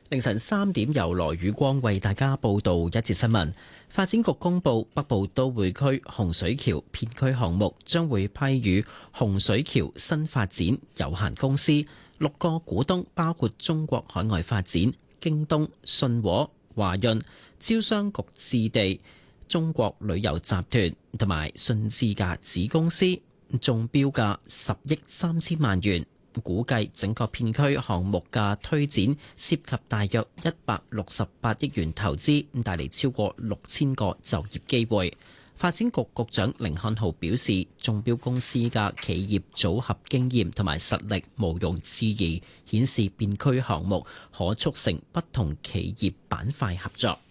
凌晨3點，由羅宇光為大家報道一節新聞。發展局公布，北部都會區洪水橋片區項目將會批予洪水橋新發展有限公司，6個股東包括中國海外發展、京東、信和、華潤、招商局置地、中國旅遊集團同埋信置嘅子公司，中標價10億3000萬元。估計整個片區項目嘅推展涉及大約168億元投資，帶嚟超過6000個就業機會。發展局局長甯漢豪表示，中標公司嘅企業組合經驗同埋實力毋庸置疑，顯示片區項目可促成不同企業板塊合作。